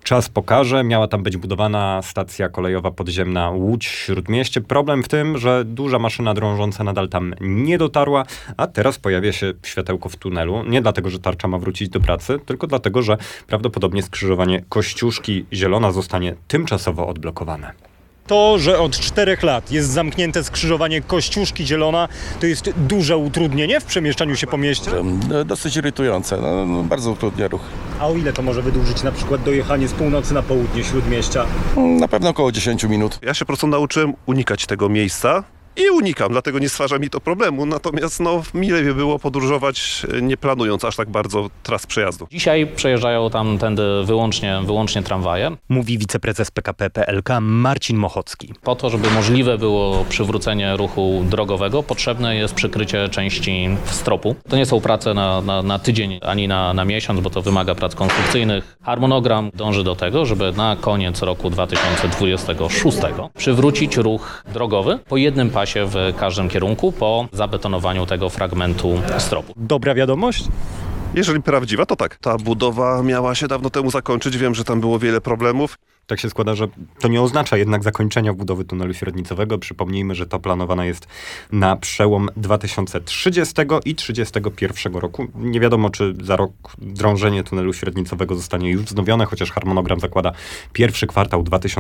Czas pokaże. Miała tam być budowana stacja kolejowa podziemna Łódź-Śródmieście. Problem w tym, że duża maszyna drążąca nadal tam nie dotarła, a teraz pojawia się światełko w tunelu. Nie dlatego, że tarcza ma wrócić do pracy, tylko dlatego, że prawdopodobnie skrzyżowanie Kościuszki-Zielona zostanie tymczasowo odblokowane. To, że od 4 lat jest zamknięte skrzyżowanie Kościuszki-Zielona, to jest duże utrudnienie w przemieszczaniu się po mieście? Dosyć irytujące, bardzo utrudnia ruch. A o ile to może wydłużyć na przykład dojechanie z północy na południe Śródmieścia? Na pewno około 10 minut. Ja się po prostu nauczyłem unikać tego miejsca. I unikam, dlatego nie stwarza mi to problemu. Natomiast mile by było podróżować, nie planując aż tak bardzo tras przejazdu. Dzisiaj przejeżdżają tam tędy wyłącznie tramwaje. Mówi wiceprezes PKP PLK Marcin Mochocki. Po to, żeby możliwe było przywrócenie ruchu drogowego, potrzebne jest przykrycie części stropu. To nie są prace na tydzień ani na miesiąc, bo to wymaga prac konstrukcyjnych. Harmonogram dąży do tego, żeby na koniec roku 2026 przywrócić ruch drogowy po jednym pasie w każdym kierunku po zabetonowaniu tego fragmentu stropu. Dobra wiadomość? Jeżeli prawdziwa, to tak. Ta budowa miała się dawno temu zakończyć. Wiem, że tam było wiele problemów. Tak się składa, że to nie oznacza jednak zakończenia budowy tunelu średnicowego. Przypomnijmy, że to planowana jest na przełom 2030 i 2031 roku. Nie wiadomo, czy za rok drążenie tunelu średnicowego zostanie już wznowione, chociaż harmonogram zakłada pierwszy kwartał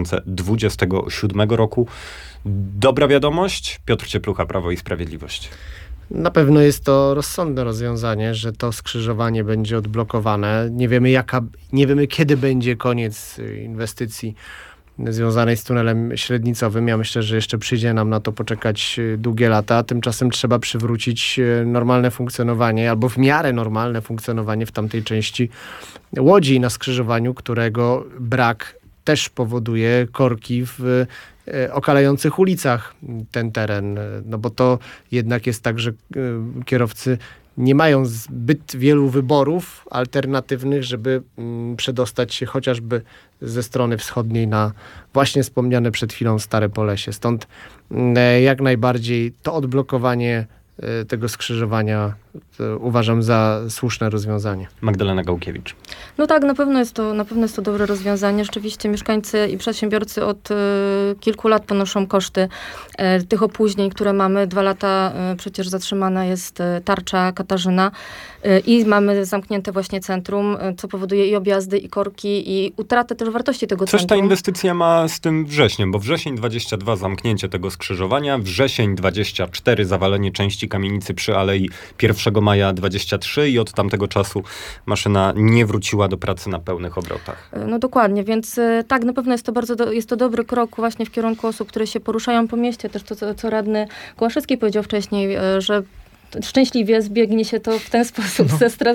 2027 roku. Dobra wiadomość. Piotr Cieplucha, Prawo i Sprawiedliwość. Na pewno jest to rozsądne rozwiązanie, że to skrzyżowanie będzie odblokowane. Nie wiemy, kiedy będzie koniec inwestycji związanej z tunelem średnicowym. Ja myślę, że jeszcze przyjdzie nam na to poczekać długie lata. Tymczasem trzeba przywrócić normalne funkcjonowanie albo w miarę normalne funkcjonowanie w tamtej części Łodzi na skrzyżowaniu, którego brak też powoduje korki w okalających ulicach ten teren. No bo to jednak jest tak, że kierowcy nie mają zbyt wielu wyborów alternatywnych, żeby przedostać się chociażby ze strony wschodniej na właśnie wspomniane przed chwilą Stare Polesie. Stąd jak najbardziej to odblokowanie tego skrzyżowania uważam za słuszne rozwiązanie. Magdalena Gałkiewicz. No tak, na pewno jest to dobre rozwiązanie. Rzeczywiście mieszkańcy i przedsiębiorcy od kilku lat ponoszą koszty tych opóźnień, które mamy. 2 lata przecież zatrzymana jest tarcza Katarzyna i mamy zamknięte właśnie centrum, co powoduje i objazdy, i korki, i utratę też wartości tego centrum. Coś ta inwestycja ma z tym wrześniem, bo wrzesień 22 zamknięcie tego skrzyżowania, wrzesień 24 zawalenie części kamienicy przy Alei 1 maja 23 i od tamtego czasu maszyna nie wróciła do pracy na pełnych obrotach. No dokładnie, więc tak, na pewno jest to dobry krok właśnie w kierunku osób, które się poruszają po mieście. Też to, co radny Kołaszewski powiedział wcześniej, że szczęśliwie zbiegnie się to w ten sposób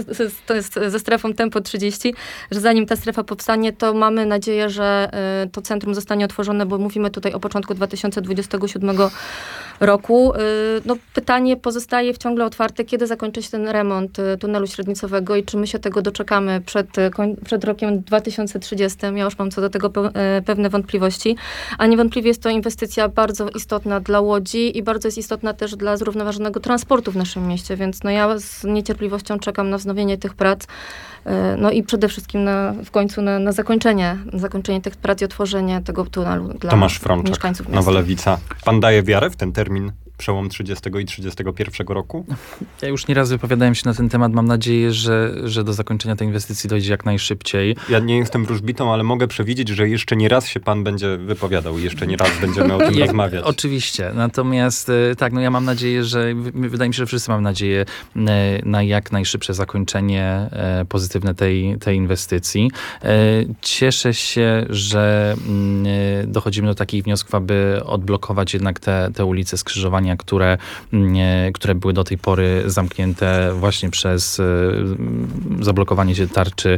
ze strefą tempo 30, że zanim ta strefa powstanie, to mamy nadzieję, że to centrum zostanie otworzone, bo mówimy tutaj o początku 2027 roku. No, pytanie pozostaje ciągle otwarte, kiedy zakończy się ten remont tunelu średnicowego i czy my się tego doczekamy przed rokiem 2030. Ja już mam co do tego pewne wątpliwości, a niewątpliwie jest to inwestycja bardzo istotna dla Łodzi i bardzo jest istotna też dla zrównoważonego transportu w naszym mieście, więc no ja z niecierpliwością czekam na wznowienie tych prac, no i przede wszystkim w końcu na zakończenie tych prac i otworzenie tego tunelu dla Tomasz Frączak, mieszkańców miasta. Nowa Lewica. Pan daje wiarę w ten termin? Przełom 30 i 31 roku? Ja już nieraz wypowiadałem się na ten temat. Mam nadzieję, że do zakończenia tej inwestycji dojdzie jak najszybciej. Ja nie jestem wróżbitą, ale mogę przewidzieć, że jeszcze nie raz się pan będzie wypowiadał i jeszcze nie raz będziemy o tym rozmawiać. Oczywiście. Natomiast tak, no ja mam nadzieję, wydaje mi się, że wszyscy mamy nadzieję na jak najszybsze zakończenie pozytywne tej inwestycji. Cieszę się, że dochodzimy do takich wniosków, aby odblokować jednak te ulice, skrzyżowania, które były do tej pory zamknięte właśnie przez zablokowanie się tarczy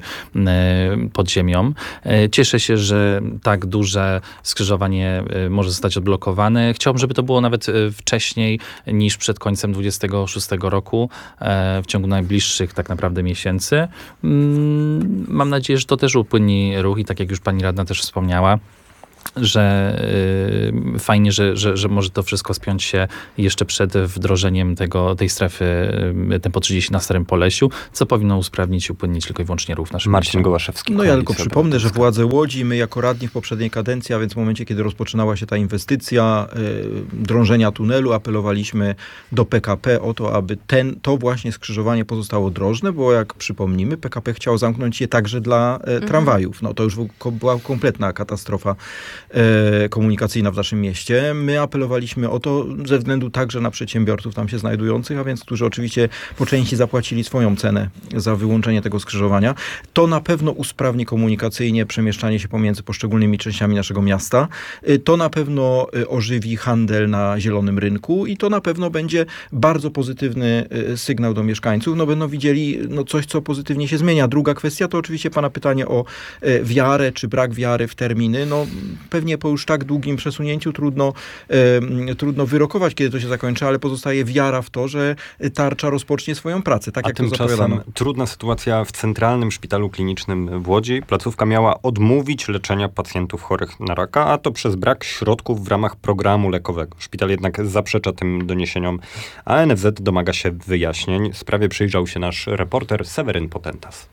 pod ziemią. Cieszę się, że tak duże skrzyżowanie może zostać odblokowane. Chciałbym, żeby to było nawet wcześniej niż przed końcem 26 roku, w ciągu najbliższych tak naprawdę miesięcy. Mam nadzieję, że to też upłynni ruch i tak jak już pani radna też wspomniała, że fajnie, że może to wszystko spiąć się jeszcze przed wdrożeniem tej strefy Tempo 30 na Starym Polesiu, co powinno usprawnić i upłynnić tylko i wyłącznie ruch w naszym Marcin mieście. Gołaszewski. No ja tylko Koalicja przypomnę, że Obywatelska. władze Łodzi, my jako radni w poprzedniej kadencji, a więc w momencie, kiedy rozpoczynała się ta inwestycja drążenia tunelu, apelowaliśmy do PKP o to, aby to właśnie skrzyżowanie pozostało drożne, bo jak przypomnimy, PKP chciało zamknąć je także dla tramwajów. No to już była kompletna katastrofa komunikacyjna w naszym mieście. My apelowaliśmy o to ze względu także na przedsiębiorców tam się znajdujących, a więc którzy oczywiście po części zapłacili swoją cenę za wyłączenie tego skrzyżowania. To na pewno usprawni komunikacyjnie przemieszczanie się pomiędzy poszczególnymi częściami naszego miasta. To na pewno ożywi handel na zielonym rynku i to na pewno będzie bardzo pozytywny sygnał do mieszkańców. No będą widzieli coś, co pozytywnie się zmienia. Druga kwestia to oczywiście pana pytanie o wiarę, czy brak wiary w terminy. No pewnie po już tak długim przesunięciu trudno wyrokować, kiedy to się zakończy, ale pozostaje wiara w to, że tarcza rozpocznie swoją pracę, tak A jak to tymczasem zapowiadano. trudna sytuacja w Centralnym Szpitalu Klinicznym w Łodzi. Placówka miała odmówić leczenia pacjentów chorych na raka, a to przez brak środków w ramach programu lekowego. Szpital jednak zaprzecza tym doniesieniom, a NFZ domaga się wyjaśnień. Sprawie przyjrzał się nasz reporter Seweryn Potentas.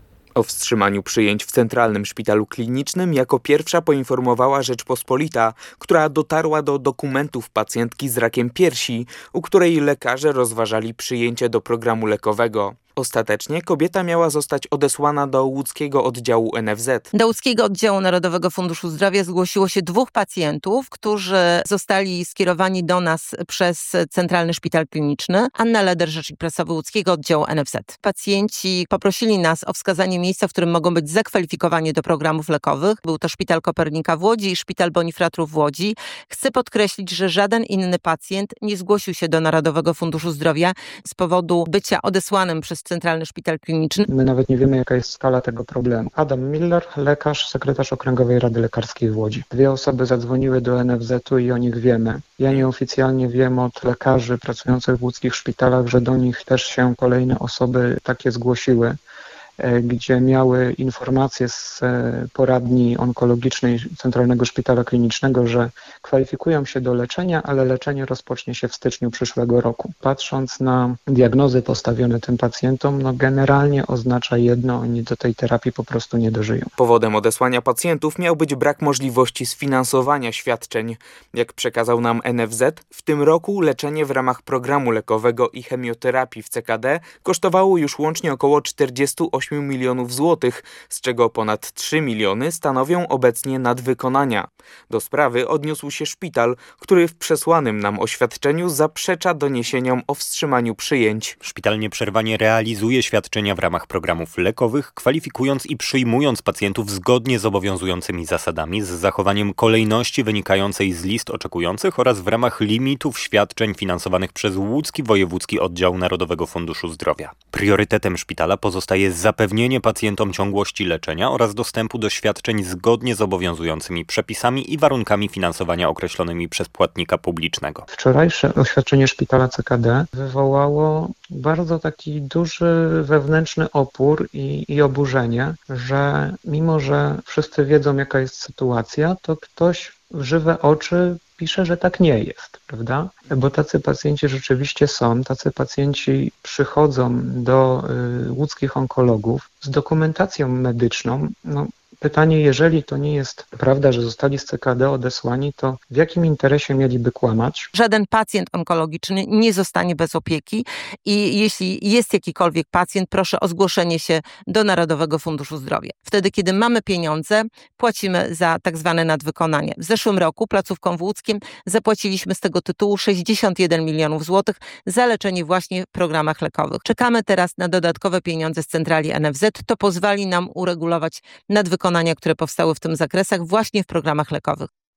O wstrzymaniu przyjęć w Centralnym Szpitalu Klinicznym jako pierwsza poinformowała Rzeczpospolita, która dotarła do dokumentów pacjentki z rakiem piersi, u której lekarze rozważali przyjęcie do programu lekowego. Ostatecznie kobieta miała zostać odesłana do łódzkiego oddziału NFZ. Do łódzkiego oddziału Narodowego Funduszu Zdrowia zgłosiło się 2 pacjentów, którzy zostali skierowani do nas przez Centralny Szpital Kliniczny. Anna Leder, rzecznik prasowy łódzkiego oddziału NFZ. Pacjenci poprosili nas o wskazanie miejsca, w którym mogą być zakwalifikowani do programów lekowych. Był to Szpital Kopernika w Łodzi i Szpital Bonifratów w Łodzi. Chcę podkreślić, że żaden inny pacjent nie zgłosił się do Narodowego Funduszu Zdrowia z powodu bycia odesłanym przez Centralny Szpital Kliniczny. My nawet nie wiemy, jaka jest skala tego problemu. Adam Miller, lekarz, sekretarz Okręgowej Rady Lekarskiej w Łodzi. 2 osoby zadzwoniły do NFZ-u i o nich wiemy. Ja nieoficjalnie wiem od lekarzy pracujących w łódzkich szpitalach, że do nich też się kolejne osoby takie zgłosiły, gdzie miały informacje z poradni onkologicznej Centralnego Szpitala Klinicznego, że kwalifikują się do leczenia, ale leczenie rozpocznie się w styczniu przyszłego roku. Patrząc na diagnozy postawione tym pacjentom, generalnie oznacza jedno, oni do tej terapii po prostu nie dożyją. Powodem odesłania pacjentów miał być brak możliwości sfinansowania świadczeń. Jak przekazał nam NFZ, w tym roku leczenie w ramach programu lekowego i chemioterapii w CKD kosztowało już łącznie około 48 milionów złotych, z czego ponad 3 miliony stanowią obecnie nadwykonania. Do sprawy odniósł się szpital, który w przesłanym nam oświadczeniu zaprzecza doniesieniom o wstrzymaniu przyjęć. Szpital nieprzerwanie realizuje świadczenia w ramach programów lekowych, kwalifikując i przyjmując pacjentów zgodnie z obowiązującymi zasadami, z zachowaniem kolejności wynikającej z list oczekujących oraz w ramach limitów świadczeń finansowanych przez Łódzki Wojewódzki Oddział Narodowego Funduszu Zdrowia. Priorytetem szpitala pozostaje zapewnienie pacjentom ciągłości leczenia oraz dostępu do świadczeń zgodnie z obowiązującymi przepisami i warunkami finansowania określonymi przez płatnika publicznego. Wczorajsze oświadczenie szpitala CKD wywołało bardzo taki duży wewnętrzny opór i oburzenie, że mimo, że wszyscy wiedzą, jaka jest sytuacja, to ktoś w żywe oczy pisze, że tak nie jest, prawda? Bo tacy pacjenci rzeczywiście są, tacy pacjenci przychodzą do łódzkich onkologów z dokumentacją medyczną. Pytanie, jeżeli to nie jest prawda, że zostali z CKD odesłani, to w jakim interesie mieliby kłamać? Żaden pacjent onkologiczny nie zostanie bez opieki i jeśli jest jakikolwiek pacjent, proszę o zgłoszenie się do Narodowego Funduszu Zdrowia. Wtedy, kiedy mamy pieniądze, płacimy za tak zwane nadwykonanie. W zeszłym roku placówkom w Łódzkiem zapłaciliśmy z tego tytułu 61 milionów złotych za leczenie właśnie w programach lekowych. Czekamy teraz na dodatkowe pieniądze z centrali NFZ. To pozwoli nam uregulować nadwykonania, które powstały w tym zakresach właśnie w programach lekowych.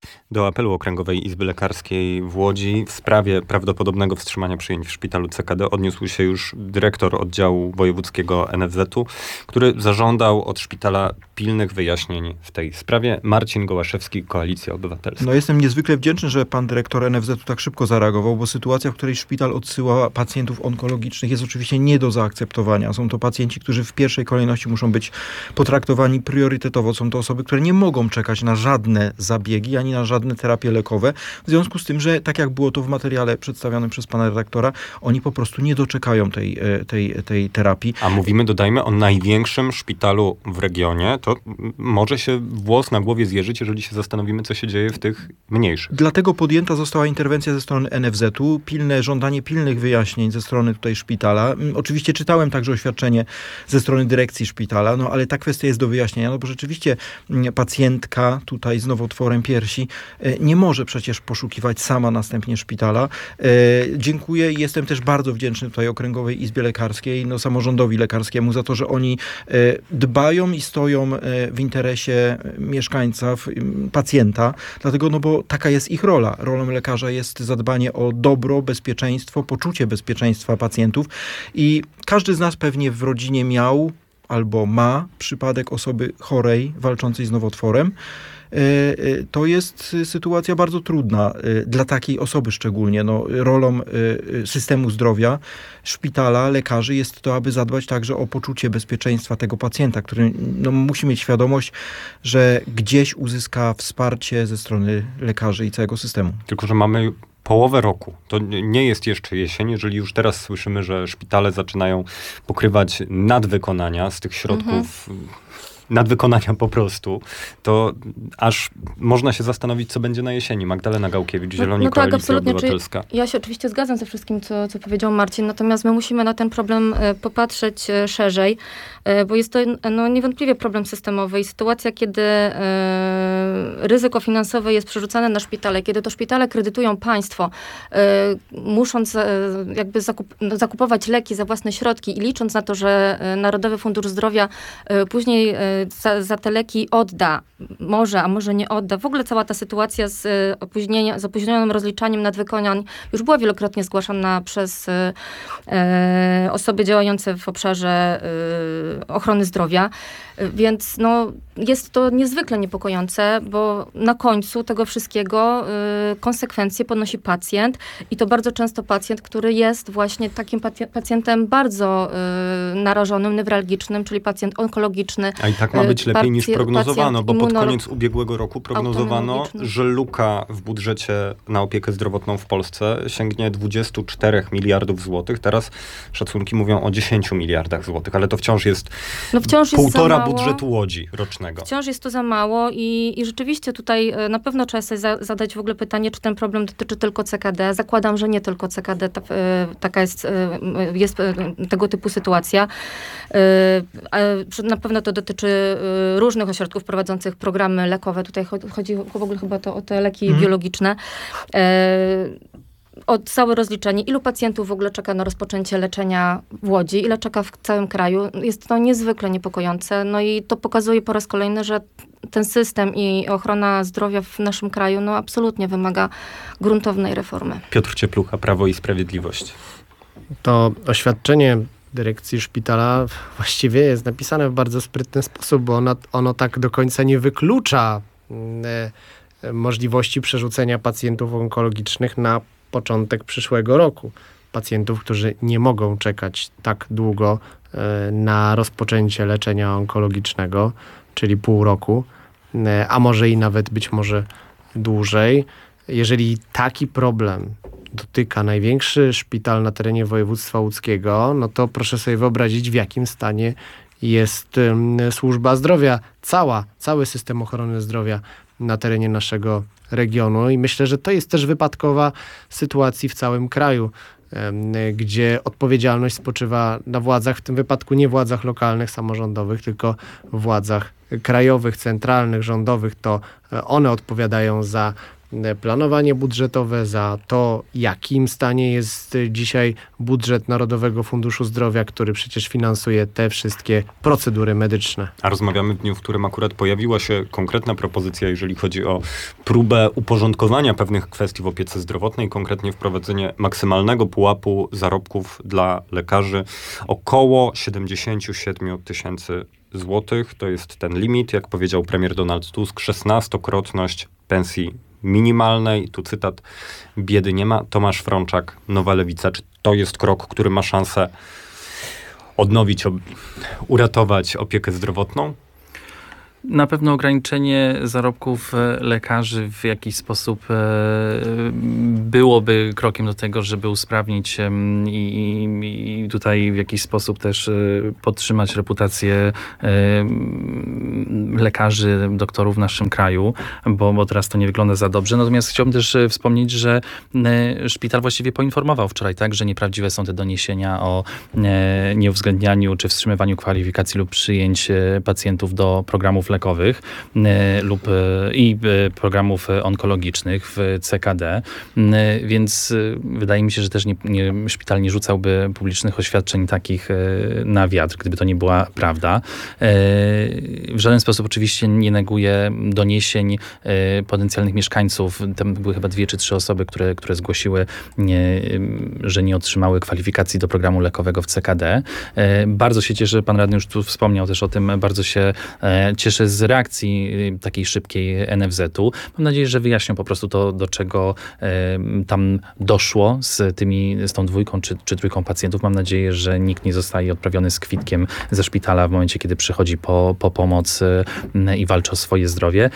Do apelu Okręgowej Izby Lekarskiej w Łodzi w sprawie prawdopodobnego wstrzymania przyjęć w szpitalu CKD odniósł się już dyrektor oddziału wojewódzkiego NFZ-u, który zażądał od szpitala pilnych wyjaśnień w tej sprawie. Marcin Gołaszewski, Koalicja Obywatelska. No jestem niezwykle wdzięczny, że pan dyrektor NFZ-u tak szybko zareagował, bo sytuacja, w której szpital odsyła pacjentów onkologicznych jest oczywiście nie do zaakceptowania. Są to pacjenci, którzy w pierwszej kolejności muszą być potraktowani priorytetowo. Są to osoby, które nie mogą czekać na żadne zabiegi, ani na żadne terapie lekowe. W związku z tym, że tak jak było to w materiale przedstawionym przez pana redaktora, oni po prostu nie doczekają tej terapii. A mówimy, dodajmy, o największym szpitalu w regionie. To może się włos na głowie zjeżyć, jeżeli się zastanowimy, co się dzieje w tych mniejszych. Dlatego podjęta została interwencja ze strony NFZ-u, żądanie pilnych wyjaśnień ze strony tutaj szpitala. Oczywiście czytałem także oświadczenie ze strony dyrekcji szpitala, no ale ta kwestia jest do wyjaśnienia, no bo rzeczywiście pacjentka tutaj z nowotworem piersi nie może przecież poszukiwać sama następnie szpitala. Dziękuję i jestem też bardzo wdzięczny tutaj Okręgowej Izbie Lekarskiej, no samorządowi lekarskiemu za to, że oni dbają i stoją w interesie mieszkańca, pacjenta, dlatego, no bo taka jest ich rola. Rolą lekarza jest zadbanie o dobro, bezpieczeństwo, poczucie bezpieczeństwa pacjentów i każdy z nas pewnie w rodzinie miał albo ma przypadek osoby chorej, walczącej z nowotworem. To jest sytuacja bardzo trudna dla takiej osoby szczególnie. No, rolą systemu zdrowia, szpitala, lekarzy jest to, aby zadbać także o poczucie bezpieczeństwa tego pacjenta, który musi mieć świadomość, że gdzieś uzyska wsparcie ze strony lekarzy i całego systemu. Tylko że mamy połowę roku. To nie jest jeszcze jesień, jeżeli już teraz słyszymy, że szpitale zaczynają pokrywać nadwykonania z tych środków, nadwykonania po prostu, to aż można się zastanowić, co będzie na jesieni. Magdalena Gałkiewicz, Zieloni, Koalicja Obywatelska. Ja się oczywiście zgadzam ze wszystkim, co powiedział Marcin, natomiast my musimy na ten problem popatrzeć szerzej, bo jest to niewątpliwie problem systemowy i sytuacja, kiedy ryzyko finansowe jest przerzucane na szpitale, kiedy to szpitale kredytują państwo, musząc jakby zakupować leki za własne środki i licząc na to, że Narodowy Fundusz Zdrowia później za te leki odda, a może nie odda. W ogóle cała ta sytuacja z opóźnionym rozliczaniem nadwykonań już była wielokrotnie zgłaszana przez osoby działające w obszarze ochrony zdrowia. Więc jest to niezwykle niepokojące, bo na końcu tego wszystkiego konsekwencje ponosi pacjent i to bardzo często pacjent, który jest właśnie takim pacjentem bardzo narażonym, newralgicznym, czyli pacjent onkologiczny. A i tak ma być lepiej niż prognozowano, bo pod koniec ubiegłego roku prognozowano, że luka w budżecie na opiekę zdrowotną w Polsce sięgnie 24 miliardów złotych. Teraz szacunki mówią o 10 miliardach złotych, ale to wciąż jest półtora budżetu Łodzi rocznego. Wciąż jest to za mało i rzeczywiście tutaj na pewno trzeba sobie zadać w ogóle pytanie, czy ten problem dotyczy tylko CKD. Zakładam, że nie tylko CKD, taka jest tego typu sytuacja. Na pewno to dotyczy różnych ośrodków prowadzących programy lekowe. Tutaj chodzi w ogóle chyba o te leki biologiczne. O całe rozliczenie, ilu pacjentów w ogóle czeka na rozpoczęcie leczenia w Łodzi, ile czeka w całym kraju. Jest to niezwykle niepokojące. No i to pokazuje po raz kolejny, że ten system i ochrona zdrowia w naszym kraju absolutnie wymaga gruntownej reformy. Piotr Cieplucha, Prawo i Sprawiedliwość. To oświadczenie dyrekcji szpitala właściwie jest napisane w bardzo sprytny sposób, bo ono tak do końca nie wyklucza możliwości przerzucenia pacjentów onkologicznych na początek przyszłego roku. Pacjentów, którzy nie mogą czekać tak długo na rozpoczęcie leczenia onkologicznego, czyli pół roku, a może i nawet być może dłużej. Jeżeli taki problem dotyka największy szpital na terenie województwa łódzkiego, to proszę sobie wyobrazić, w jakim stanie jest służba zdrowia, cały system ochrony zdrowia na terenie naszego regionu i myślę, że to jest też wypadkowa sytuacji w całym kraju, gdzie odpowiedzialność spoczywa na władzach, w tym wypadku nie władzach lokalnych, samorządowych, tylko władzach krajowych, centralnych, rządowych. To one odpowiadają za planowanie budżetowe, za to, jakim stanie jest dzisiaj budżet Narodowego Funduszu Zdrowia, który przecież finansuje te wszystkie procedury medyczne. A rozmawiamy w dniu, w którym akurat pojawiła się konkretna propozycja, jeżeli chodzi o próbę uporządkowania pewnych kwestii w opiece zdrowotnej, konkretnie wprowadzenie maksymalnego pułapu zarobków dla lekarzy około 77 tysięcy złotych. To jest ten limit, jak powiedział premier Donald Tusk, 16-krotność pensji minimalnej. Tu cytat: biedy nie ma. Tomasz Frączak, Nowa Lewica. Czy to jest krok, który ma szansę odnowić, uratować opiekę zdrowotną? Na pewno ograniczenie zarobków lekarzy w jakiś sposób byłoby krokiem do tego, żeby usprawnić i tutaj w jakiś sposób też podtrzymać reputację lekarzy, doktorów w naszym kraju, bo teraz to nie wygląda za dobrze. Natomiast chciałbym też wspomnieć, że szpital właściwie poinformował wczoraj, tak, że nieprawdziwe są te doniesienia o nieuwzględnianiu czy wstrzymywaniu kwalifikacji lub przyjęć pacjentów do programów lekowych lub i programów onkologicznych w CKD, więc wydaje mi się, że też szpital nie rzucałby publicznych oświadczeń takich na wiatr, gdyby to nie była prawda. W żaden sposób oczywiście nie neguję doniesień potencjalnych mieszkańców. Tam były chyba 2 czy 3 osoby, które zgłosiły, że nie otrzymały kwalifikacji do programu lekowego w CKD. Bardzo się cieszę, pan radny już tu wspomniał też o tym, bardzo się cieszę z reakcji takiej szybkiej NFZ-u. Mam nadzieję, że wyjaśnią po prostu to, do czego tam doszło z tą 2 czy 3 pacjentów. Mam nadzieję, że nikt nie zostaje odprawiony z kwitkiem ze szpitala w momencie, kiedy przychodzi po pomoc i walczy o swoje zdrowie.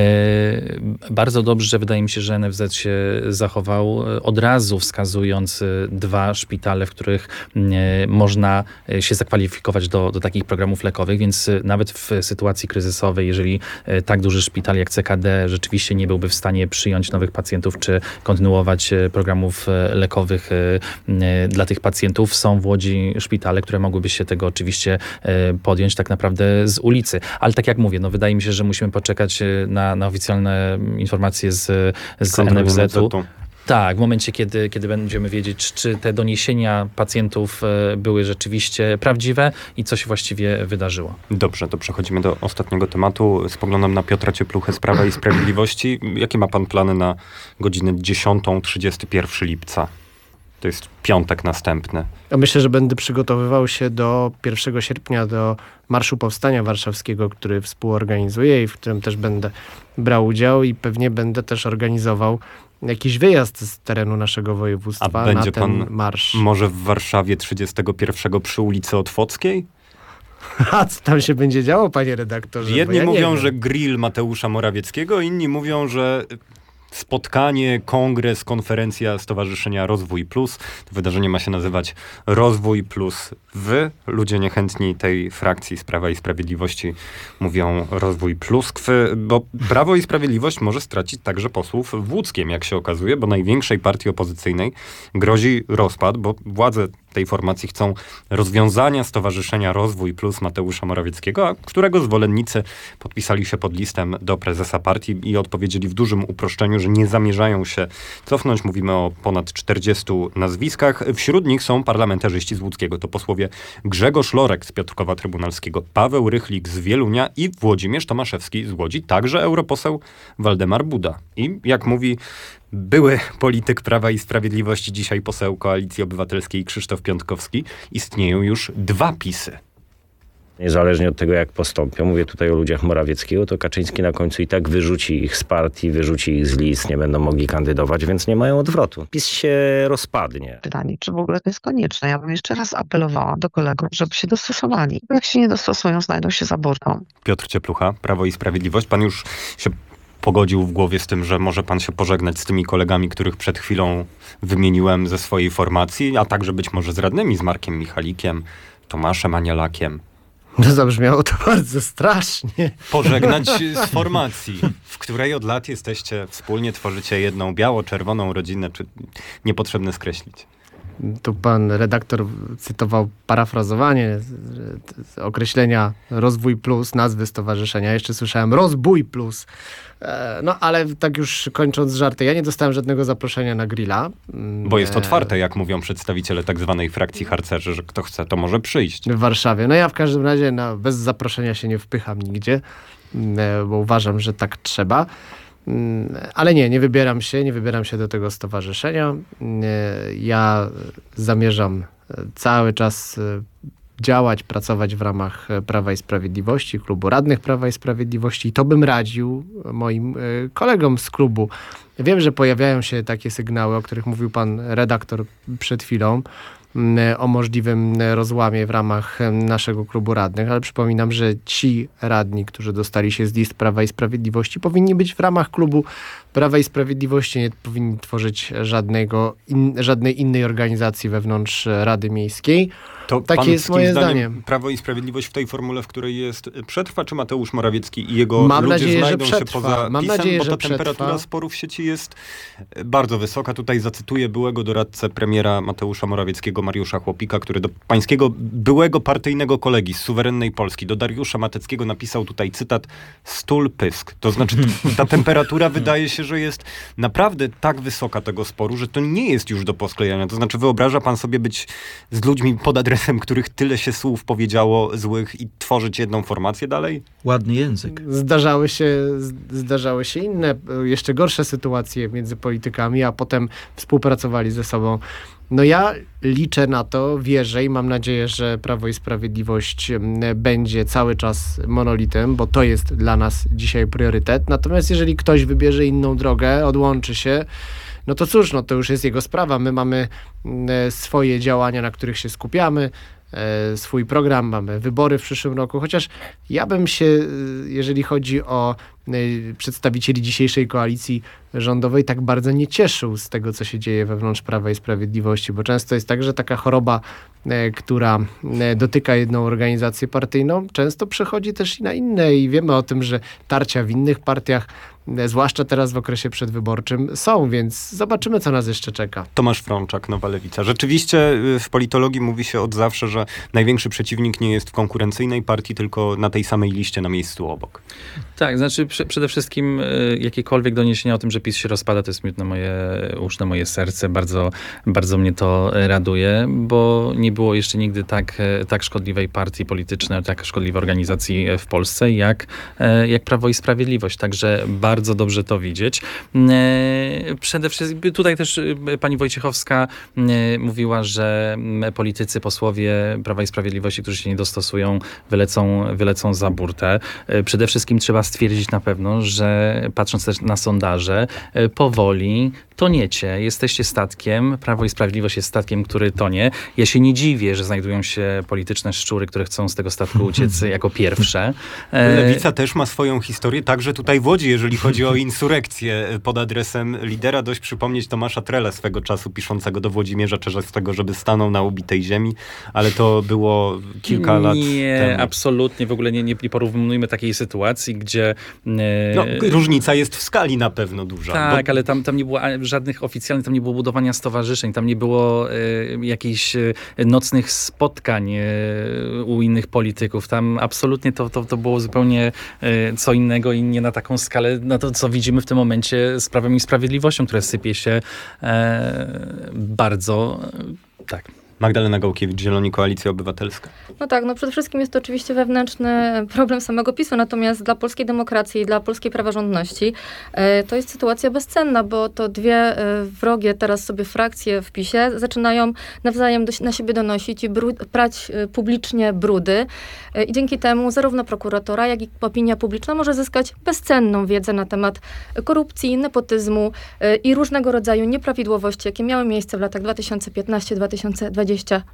Bardzo dobrze, wydaje mi się, że NFZ się zachował, od razu wskazując 2 szpitale, w których można się zakwalifikować do takich programów lekowych, więc nawet w sytuacji kryzysowej, jeżeli tak duży szpital jak CKD rzeczywiście nie byłby w stanie przyjąć nowych pacjentów, czy kontynuować programów lekowych dla tych pacjentów, są w Łodzi szpitale, które mogłyby się tego oczywiście podjąć tak naprawdę z ulicy. Ale tak jak mówię, wydaje mi się, że musimy poczekać na oficjalne informacje z NFZ-u. Tak, w momencie, kiedy będziemy wiedzieć, czy te doniesienia pacjentów były rzeczywiście prawdziwe i co się właściwie wydarzyło. Dobrze, to przechodzimy do ostatniego tematu. Spoglądam na Piotra Ciepluchę z Prawa i Sprawiedliwości. Jakie ma pan plany na godzinę 10:31 lipca? To jest piątek następny. Ja myślę, że będę przygotowywał się do 1 sierpnia, do Marszu Powstania Warszawskiego, który współorganizuję i w którym też będę brał udział i pewnie będę też organizował jakiś wyjazd z terenu naszego województwa A będzie na ten pan marsz. Może w Warszawie 31 przy ulicy Otwockiej? A co tam się będzie działo, panie redaktorze? Jedni mówią, że grill Mateusza Morawieckiego, inni mówią, że spotkanie, kongres, konferencja Stowarzyszenia Rozwój Plus. To wydarzenie ma się nazywać Rozwój Plus Wy. Ludzie niechętni tej frakcji z Prawa i Sprawiedliwości mówią Rozwój Pluskwy, bo Prawo i Sprawiedliwość może stracić także posłów w Łódzkiem, jak się okazuje, bo największej partii opozycyjnej grozi rozpad, bo władze tej formacji chcą rozwiązania Stowarzyszenia Rozwój Plus Mateusza Morawieckiego, a którego zwolennicy podpisali się pod listem do prezesa partii i odpowiedzieli w dużym uproszczeniu, że nie zamierzają się cofnąć. Mówimy o ponad 40 nazwiskach. Wśród nich są parlamentarzyści z Łódzkiego. To posłowie Grzegorz Lorek z Piotrkowa Trybunalskiego, Paweł Rychlik z Wielunia i Włodzimierz Tomaszewski z Łodzi, także europoseł Waldemar Buda. I jak mówi były polityk Prawa i Sprawiedliwości, dzisiaj poseł Koalicji Obywatelskiej Krzysztof Piątkowski, istnieją już 2 PiS-y. Niezależnie od tego, jak postąpią, mówię tutaj o ludziach Morawieckiego, to Kaczyński na końcu i tak wyrzuci ich z partii, wyrzuci ich z list, nie będą mogli kandydować, więc nie mają odwrotu. PiS się rozpadnie. Pytanie, czy w ogóle to jest konieczne? Ja bym jeszcze raz apelowała do kolegów, żeby się dostosowali. Jak się nie dostosują, znajdą się za burtą. Piotr Cieplucha, Prawo i Sprawiedliwość. Pan już się pogodził w głowie z tym, że może pan się pożegnać z tymi kolegami, których przed chwilą wymieniłem ze swojej formacji, a także być może z radnymi, z Markiem Michalikiem, Tomaszem Anielakiem. No zabrzmiało to bardzo strasznie. Pożegnać z formacji, w której od lat jesteście, wspólnie tworzycie jedną biało-czerwoną rodzinę, czy niepotrzebne skreślić? Tu pan redaktor cytował parafrazowanie określenia Rozwój Plus, nazwy stowarzyszenia. Jeszcze słyszałem Rozbój Plus. No ale tak już kończąc żarty, ja nie dostałem żadnego zaproszenia na grilla. Bo jest otwarte, jak mówią przedstawiciele tak zwanej frakcji harcerzy, że kto chce, to może przyjść. W Warszawie. No ja w każdym razie bez zaproszenia się nie wpycham nigdzie, bo uważam, że tak trzeba. Ale nie wybieram się do tego stowarzyszenia. Ja zamierzam cały czas działać, pracować w ramach Prawa i Sprawiedliwości, klubu radnych Prawa i Sprawiedliwości i to bym radził moim kolegom z klubu. Wiem, że pojawiają się takie sygnały, o których mówił pan redaktor przed chwilą, o możliwym rozłamie w ramach naszego klubu radnych, ale przypominam, że ci radni, którzy dostali się z list Prawa i Sprawiedliwości, powinni być w ramach klubu Prawa i Sprawiedliwości, nie powinni tworzyć żadnej innej organizacji wewnątrz Rady Miejskiej. To takie jest moje zdanie. Prawo i Sprawiedliwość w tej formule, w której jest, przetrwa, czy Mateusz Morawiecki i jego ludzie znajdą się poza PiS-em, bo ta temperatura sporów w sieci jest bardzo wysoka. Tutaj zacytuję byłego doradcę premiera Mateusza Morawieckiego, Mariusza Chłopika, który do pańskiego byłego partyjnego kolegi z suwerennej Polski, do Dariusza Mateckiego napisał tutaj cytat: stul pysk. To znaczy ta temperatura wydaje się, że jest naprawdę tak wysoka tego sporu, że to nie jest już do posklejania. To znaczy wyobraża pan sobie być z ludźmi pod adresem, których tyle się słów powiedziało złych i tworzyć jedną formację dalej? Ładny język. Zdarzały się inne, jeszcze gorsze sytuacje między politykami, a potem współpracowali ze sobą. No ja liczę na to, wierzę i mam nadzieję, że Prawo i Sprawiedliwość będzie cały czas monolitem, bo to jest dla nas dzisiaj priorytet. Natomiast jeżeli ktoś wybierze inną drogę, odłączy się, no to cóż, no to już jest jego sprawa. My mamy swoje działania, na których się skupiamy, swój program, mamy wybory w przyszłym roku, chociaż ja bym się, jeżeli chodzi o przedstawicieli dzisiejszej koalicji rządowej, tak bardzo nie cieszył z tego, co się dzieje wewnątrz Prawa i Sprawiedliwości, bo często jest tak, że taka choroba, która dotyka jedną organizację partyjną, często przechodzi też i na inne i wiemy o tym, że tarcia w innych partiach, zwłaszcza teraz w okresie przedwyborczym, są, więc zobaczymy, co nas jeszcze czeka. Tomasz Frączak, Nowa Lewica. Rzeczywiście w politologii mówi się od zawsze, że największy przeciwnik nie jest w konkurencyjnej partii, tylko na tej samej liście, na miejscu obok. Tak, znaczy przede wszystkim jakiekolwiek doniesienia o tym, że PiS się rozpada, to jest miód na moje serce. Bardzo, bardzo mnie to raduje, bo nie było jeszcze nigdy tak szkodliwej partii politycznej, tak szkodliwej organizacji w Polsce, jak Prawo i Sprawiedliwość. Także bardzo dobrze to widzieć. Przede wszystkim tutaj też pani Wojciechowska mówiła, że politycy, posłowie Prawa i Sprawiedliwości, którzy się nie dostosują, wylecą za burtę. Przede wszystkim trzeba stwierdzić na pewno, że patrząc też na sondaże, powoli toniecie. Jesteście statkiem. Prawo i Sprawiedliwość jest statkiem, który tonie. Ja się nie dziwię, że znajdują się polityczne szczury, które chcą z tego statku uciec jako pierwsze. Lewica też ma swoją historię, także tutaj w Łodzi, jeżeli chodzi o insurekcję pod adresem lidera. Dość przypomnieć Tomasza Trele, swego czasu piszącego do Włodzimierza Czerzastego, żeby stanął na ubitej ziemi, ale to było kilka lat temu. Nie, absolutnie. W ogóle nie porównujmy takiej sytuacji, gdzie... różnica jest w skali na pewno duża. Tak, ale tam nie było żadnych oficjalnych, tam nie było budowania stowarzyszeń, tam nie było jakichś nocnych spotkań u innych polityków. Tam absolutnie to było zupełnie co innego i nie na taką skalę, na to, co widzimy w tym momencie z Prawem i Sprawiedliwością, które sypie się bardzo... tak. Magdalena Gałkiewicz, Zieloni, Koalicja Obywatelska. No tak, przede wszystkim jest to oczywiście wewnętrzny problem samego PiS-u, natomiast dla polskiej demokracji i dla polskiej praworządności to jest sytuacja bezcenna, bo to dwie wrogie teraz sobie frakcje w PiS-ie zaczynają nawzajem na siebie donosić i prać publicznie brudy i dzięki temu zarówno prokuratura, jak i opinia publiczna może zyskać bezcenną wiedzę na temat korupcji, nepotyzmu i różnego rodzaju nieprawidłowości, jakie miały miejsce w latach 2015-2023.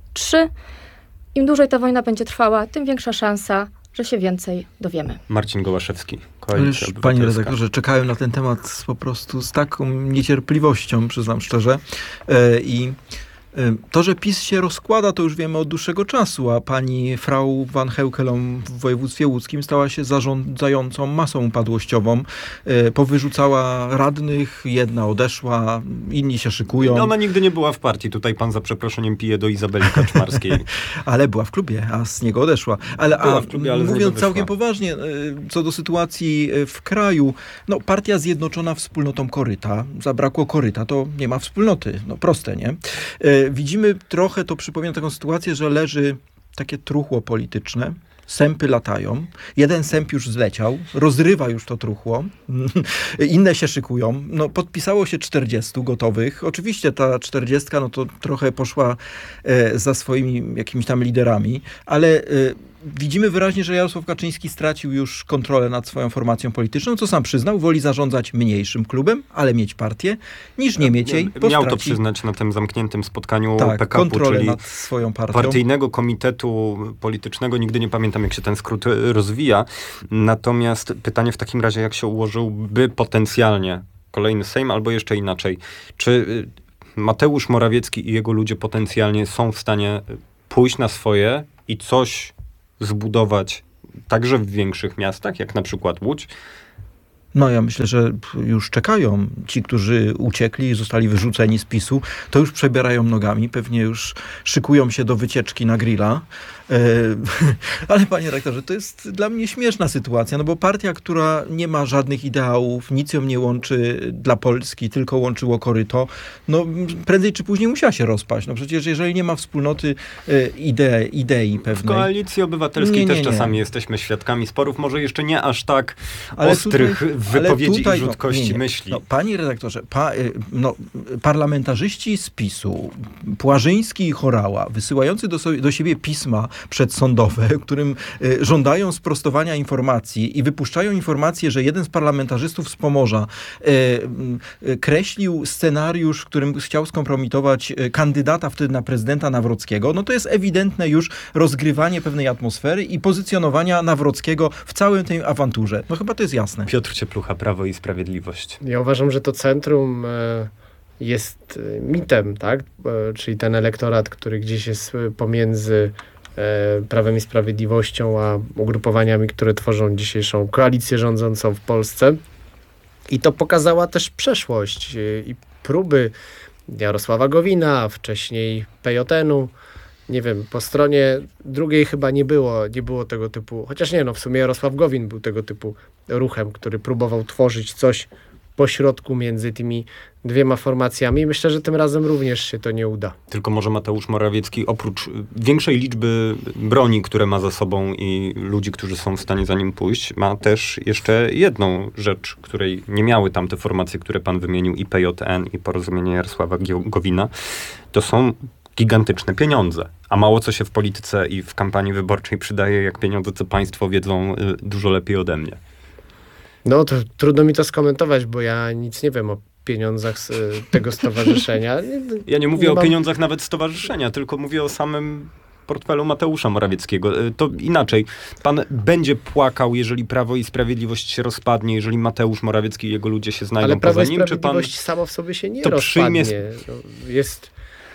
Im dłużej ta wojna będzie trwała, tym większa szansa, że się więcej dowiemy. Marcin Gołaszewski, Koalicja Obywatelska. Panie redaktorze, czekałem na ten temat po prostu z taką niecierpliwością, przyznam szczerze. I To, że PiS się rozkłada, to już wiemy od dłuższego czasu, a pani Frau van Heukelom w województwie łódzkim stała się zarządzającą masą upadłościową. Powyrzucała radnych, jedna odeszła, inni się szykują. No, ona nigdy nie była w partii. Tutaj pan za przeproszeniem pije do Izabeli Kaczmarskiej. Ale była w klubie, a z niego odeszła. Była w klubie, ale mówiąc całkiem poważnie, co do sytuacji w kraju, no partia zjednoczona wspólnotą koryta. Zabrakło koryta, to nie ma wspólnoty. No proste, nie? Widzimy trochę, to przypomina taką sytuację, że leży takie truchło polityczne, sępy latają, jeden sęp już zleciał, rozrywa już to truchło, inne się szykują, no podpisało się 40 gotowych, oczywiście ta 40 no to trochę poszła za swoimi jakimiś tam liderami, ale widzimy wyraźnie, że Jarosław Kaczyński stracił już kontrolę nad swoją formacją polityczną, co sam przyznał, woli zarządzać mniejszym klubem, ale mieć partię, niż nie mieć jej, bo Miał to straci przyznać na tym zamkniętym spotkaniu PKP, kontrolę czyli nad swoją partią. Partyjnego Komitetu Politycznego. Nigdy nie pamiętam, jak się ten skrót rozwija. Natomiast pytanie w takim razie, jak się ułożyłby potencjalnie kolejny Sejm, albo jeszcze inaczej. Czy Mateusz Morawiecki i jego ludzie potencjalnie są w stanie pójść na swoje i coś zbudować także w większych miastach, jak na przykład Łódź? No ja myślę, że już czekają. Ci, którzy uciekli i zostali wyrzuceni z PiS-u, to już przebierają nogami, pewnie już szykują się do wycieczki na grilla. Ale panie rektorze, to jest dla mnie śmieszna sytuacja, no bo partia, która nie ma żadnych ideałów, nic ją nie łączy dla Polski, tylko łączyło koryto, no prędzej czy później musiała się rozpaść. No przecież jeżeli nie ma wspólnoty idei pewnej. W Koalicji Obywatelskiej też czasami jesteśmy świadkami sporów, może jeszcze nie aż tak ostrych wypowiedzi i rzutkości myśli. No, panie redaktorze, parlamentarzyści z PiS-u, Płażyński i Horała, wysyłający do siebie pisma przedsądowe, którym żądają sprostowania informacji i wypuszczają informację, że jeden z parlamentarzystów z Pomorza kreślił scenariusz, w którym chciał skompromitować kandydata wtedy na prezydenta Nawrockiego, no to jest ewidentne już rozgrywanie pewnej atmosfery i pozycjonowania Nawrockiego w całej tej awanturze. No chyba to jest jasne. Piotr Cieplucha, Prawo i Sprawiedliwość. Ja uważam, że to centrum jest mitem, tak? Czyli ten elektorat, który gdzieś jest pomiędzy Prawem i Sprawiedliwością, a ugrupowaniami, które tworzą dzisiejszą koalicję rządzącą w Polsce. I to pokazała też przeszłość i próby Jarosława Gowina, wcześniej PJN-u. Nie wiem, po stronie drugiej chyba nie było tego typu, chociaż nie, no w sumie Jarosław Gowin był tego typu ruchem, który próbował tworzyć coś pośrodku między tymi dwiema formacjami. Myślę, że tym razem również się to nie uda. Tylko może Mateusz Morawiecki, oprócz większej liczby broni, które ma za sobą i ludzi, którzy są w stanie za nim pójść, ma też jeszcze jedną rzecz, której nie miały tamte formacje, które pan wymienił, i PJN, i Porozumienie Jarosława Gowina. To są gigantyczne pieniądze. A mało co się w polityce i w kampanii wyborczej przydaje, jak pieniądze, co państwo wiedzą dużo lepiej ode mnie. No to trudno mi to skomentować, bo ja nic nie wiem o pieniądzach z tego stowarzyszenia. Ja nie mówię o pieniądzach nawet stowarzyszenia, tylko mówię o samym portfelu Mateusza Morawieckiego. To inaczej. Pan będzie płakał, jeżeli Prawo i Sprawiedliwość się rozpadnie, jeżeli Mateusz Morawiecki i jego ludzie się znajdą poza nim? Ale Prawo i Sprawiedliwość samo w sobie się nie rozpadnie. Jest...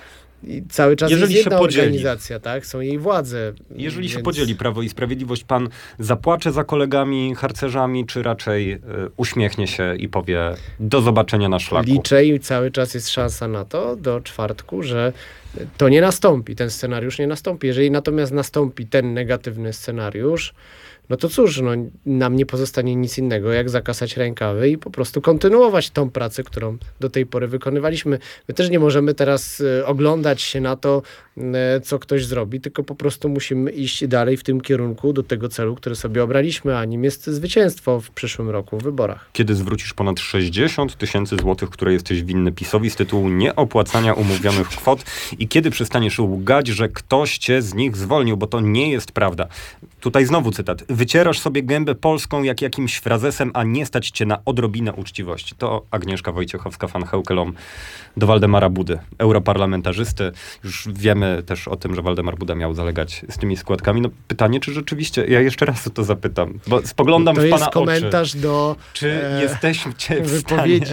I cały czas jest jedna organizacja, tak? Są jej władze. Jeżeli się podzieli Prawo i Sprawiedliwość, pan zapłacze za kolegami harcerzami, czy raczej uśmiechnie się i powie do zobaczenia na szlaku? Liczę i cały czas jest szansa na to do czwartku, że to nie nastąpi, ten scenariusz nie nastąpi. Jeżeli natomiast nastąpi ten negatywny scenariusz, no to cóż, no, nam nie pozostanie nic innego, jak zakasać rękawy i po prostu kontynuować tą pracę, którą do tej pory wykonywaliśmy. My też nie możemy teraz oglądać się na to, co ktoś zrobi, tylko po prostu musimy iść dalej w tym kierunku do tego celu, który sobie obraliśmy, a nim jest zwycięstwo w przyszłym roku w wyborach. Kiedy zwrócisz ponad 60 000 złotych, które jesteś winny PiS-owi z tytułu nieopłacania umówionych kwot i kiedy przestaniesz łgać, że ktoś cię z nich zwolnił, bo to nie jest prawda. Tutaj znowu cytat. Wycierasz sobie gębę polską jak jakimś frazesem, a nie stać cię na odrobinę uczciwości. To Agnieszka Wojciechowska-van Heukelom do Waldemara Budy, europarlamentarzysty. Już wiemy też o tym, że Waldemar Buda miał zalegać z tymi składkami. No pytanie, czy rzeczywiście, ja jeszcze raz to zapytam, bo spoglądam w pana oczy. To jest komentarz do czy jesteście w wypowiedzi. stanie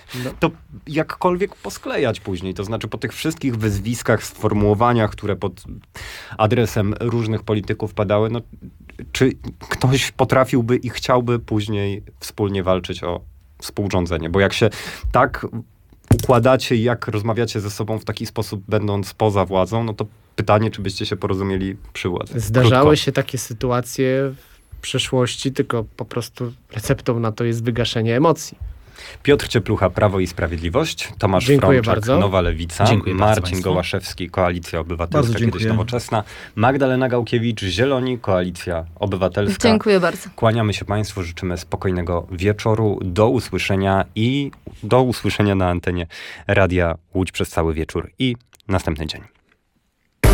to jakkolwiek posklejać później. To znaczy po tych wszystkich wyzwiskach, sformułowaniach, które pod adresem różnych polityków padały, no, czy ktoś potrafiłby i chciałby później wspólnie walczyć o współrządzenie? Bo jak się tak układacie i jak rozmawiacie ze sobą w taki sposób, będąc poza władzą, no to pytanie, czy byście się porozumieli przy władzy. Zdarzały się takie sytuacje w przeszłości, tylko po prostu receptą na to jest wygaszenie emocji. Piotr Cieplucha, Prawo i Sprawiedliwość, Tomasz Dziękuję Frączak, bardzo. Nowa Lewica, Dziękuję bardzo Marcin państwu. Gołaszewski, Koalicja Bardzo Obywatelska, kiedyś dziękuję. Nowoczesna, Magdalena Gałkiewicz, Zieloni, Koalicja Obywatelska. Dziękuję bardzo. Kłaniamy się Państwu, życzymy spokojnego wieczoru, do usłyszenia i do usłyszenia na antenie Radia Łódź przez cały wieczór i następny dzień.